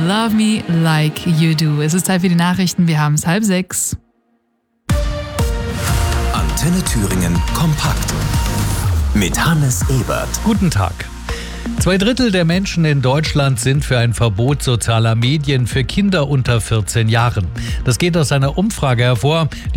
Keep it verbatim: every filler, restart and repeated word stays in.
Love Me Like You Do. Es ist Zeit für die Nachrichten, wir haben es halb sechs. Antenne Thüringen kompakt mit Hannes Ebert. Guten Tag. Zwei Drittel der Menschen in Deutschland sind für ein Verbot sozialer Medien für Kinder unter vierzehn Jahren. Das geht aus einer Umfrage hervor,